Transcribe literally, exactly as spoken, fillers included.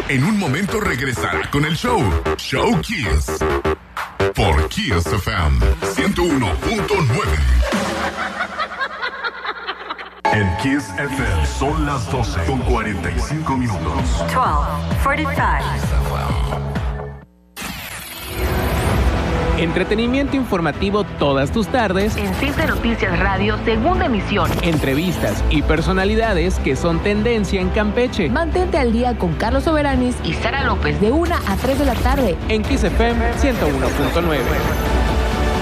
En un momento regresará con el show, Show Kiss. Por Kiss F M ciento uno punto nueve. En Kiss F M son las doce con cuarenta y cinco minutos. doce cuarenta y cinco. Entretenimiento informativo todas tus tardes. En Simple Noticias Radio, segunda emisión. Entrevistas y personalidades que son tendencia en Campeche. Mantente al día con Carlos Soberanis y Sara López de una a tres de la tarde. En Kiss F M ciento uno punto nueve.